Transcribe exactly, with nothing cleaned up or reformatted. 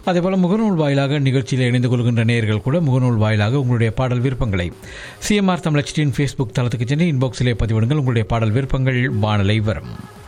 அதேபோல் முகநூல் வாயிலாக நிகழ்ச்சியில் இணைந்து கொள்கின்ற நேயர்கள் கூட முகநூல் வாயிலாக உங்களுடைய பாடல் விருப்பங்களை சிஎம்ஆர் தமிழச்சியின் ஃபேஸ்புக் தளத்துக்கு சென்று இன்பாக்ஸிலே பதிவிடுங்கள். உங்களுடைய பாடல் விருப்பங்கள் வானலை வரும்.